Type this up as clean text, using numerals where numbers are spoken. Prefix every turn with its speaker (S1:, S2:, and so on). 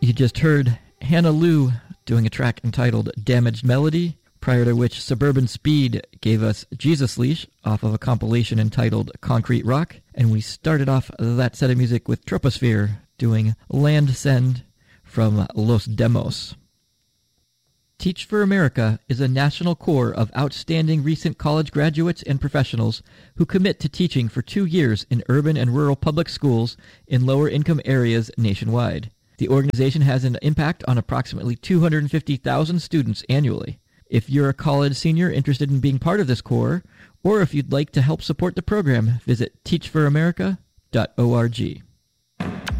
S1: You just heard Hannah Lou doing a track entitled Damaged Melody, prior to which Suburban Speed gave us Jesus Leash off of a compilation entitled Concrete Rock, and we started off that set of music with Troposphere doing Land Send from Los Demos. Teach for America is a national core of outstanding recent college graduates and professionals who commit to teaching for 2 years in urban and rural public schools in lower-income areas nationwide. The organization has an impact on approximately 250,000 students annually. If you're a college senior interested in being part of this core, or if you'd like to help support the program, visit teachforamerica.org.